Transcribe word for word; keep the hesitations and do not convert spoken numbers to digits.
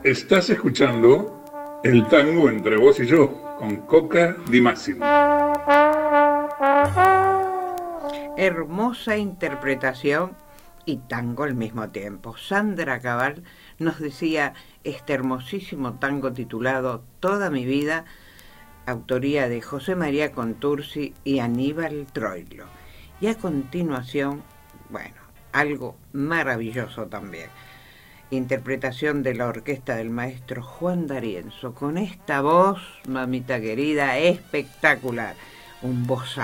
Estás escuchando El tango entre vos y yo, con Coca Di Massimo. Hermosa interpretación y tango al mismo tiempo. Sandra Cabal nos decía este hermosísimo tango titulado Toda mi vida, autoría de José María Contursi y Aníbal Troilo. Y a continuación, bueno, algo maravilloso también. Interpretación de la orquesta del maestro Juan D'Arienzo, con esta voz, mamita querida, espectacular. Un voz